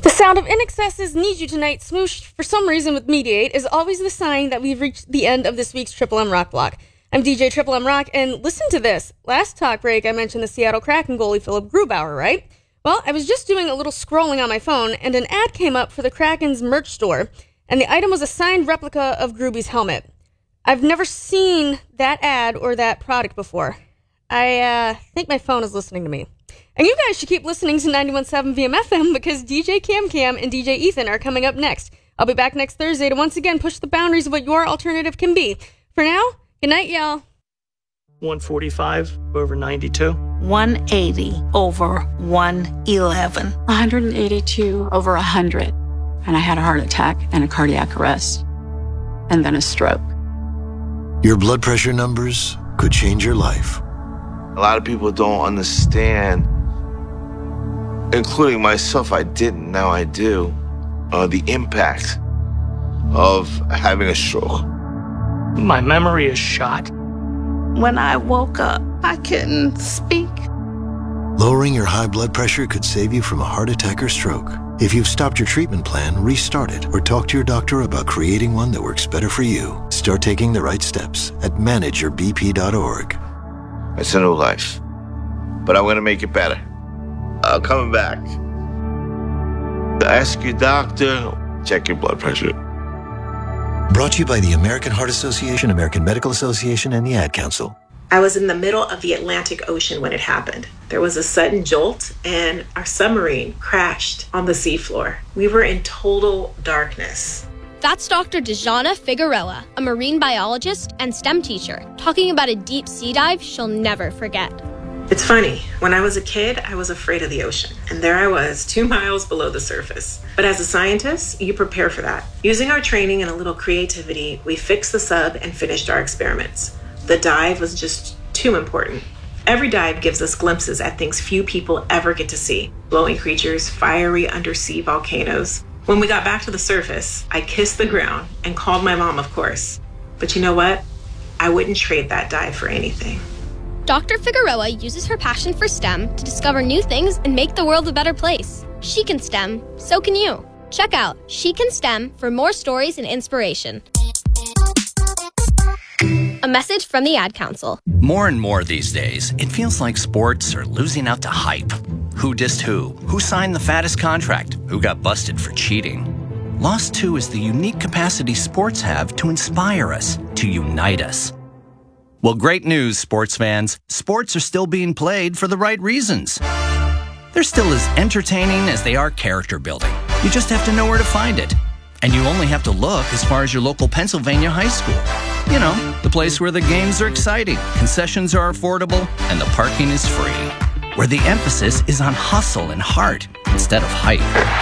The sound of INXS's Need You Tonight smooshed for some reason with Mediate is always the sign that we've reached the end of this week's Triple M Rock Block. I'm DJ Triple M Rock, and listen to this. Last talk break, I mentioned the Seattle Kraken goalie Philip Grubauer, right? Well, I was just doing a little scrolling on my phone, and an ad came up for the Kraken's merch store, and the item was a signed replica of Gruby's helmet. I've never seen that ad or that product before. I think my phone is listening to me. And you guys should keep listening to 91.7 VMFM because DJ Cam and DJ Ethan are coming up next. I'll be back next Thursday to once again push the boundaries of what your alternative can be. For now, good night, y'all. 145 over 92. 180 over 111. 182 over 100. And I had a heart attack and a cardiac arrest. And then a stroke. Your blood pressure numbers could change your life. A lot of people don't understand, including myself, I didn't, now I do, the impact of having a stroke. My memory is shot. When I woke up, I couldn't speak. Lowering your high blood pressure could save you from a heart attack or stroke. If you've stopped your treatment plan, restart it or talk to your doctor about creating one that works better for you. Start taking the right steps at manageyourbp.org. It's a new life, but I'm gonna make it better. Coming back. Ask your doctor, check your blood pressure. Brought to you by the American Heart Association, American Medical Association, and the Ad Council. I was in the middle of the Atlantic Ocean when it happened. There was a sudden jolt, and our submarine crashed on the seafloor. We were in total darkness. That's Dr. Dejana Figueroa, a marine biologist and STEM teacher, talking about a deep sea dive she'll never forget. It's funny, when I was a kid, I was afraid of the ocean, and there I was, 2 miles below the surface. But as a scientist, you prepare for that. Using our training and a little creativity, we fixed the sub and finished our experiments. The dive was just too important. Every dive gives us glimpses at things few people ever get to see. Glowing creatures, fiery undersea volcanoes. When we got back to the surface, I kissed the ground and called my mom, of course. But you know what? I wouldn't trade that dive for anything. Dr. Figueroa uses her passion for STEM to discover new things and make the world a better place. She can STEM, so can you. Check out She Can STEM for more stories and inspiration. A message from the Ad Council. More and more these days, it feels like sports are losing out to hype. Who dissed who? Who signed the fattest contract? Who got busted for cheating? Lost 2 is the unique capacity sports have to inspire us, to unite us. Well, great news, sports fans. Sports are still being played for the right reasons. They're still as entertaining as they are character building. You just have to know where to find it. And you only have to look as far as your local Pennsylvania high school. You know, the place where the games are exciting, concessions are affordable, and the parking is free. Where the emphasis is on hustle and heart instead of hype.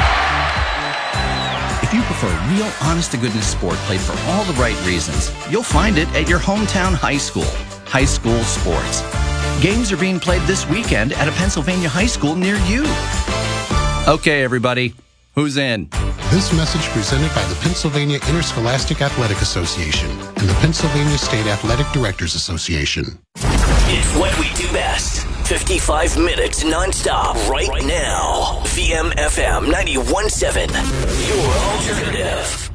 If you prefer real, honest-to-goodness sport played for all the right reasons, you'll find it at your hometown high school. High school sports. Games are being played this weekend at a Pennsylvania high school near you. Okay, everybody, who's in? This message presented by the Pennsylvania Interscholastic Athletic Association and the Pennsylvania State Athletic Directors Association. It's what we do best. 55 minutes nonstop right now. VMFM 91.7. Your alternative.